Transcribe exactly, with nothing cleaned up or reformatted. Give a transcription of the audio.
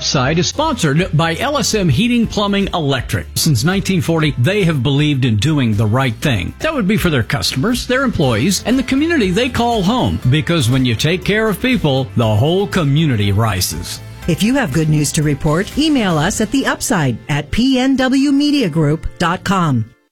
Upside is sponsored by L S M Heating, Plumbing, Electric. Since nineteen forty, they have believed in doing the right thing. That would be for their customers, their employees, and the community they call home. Because when you take care of people, the whole community rises. If you have good news to report, email us at the Upside at p n w media group dot com.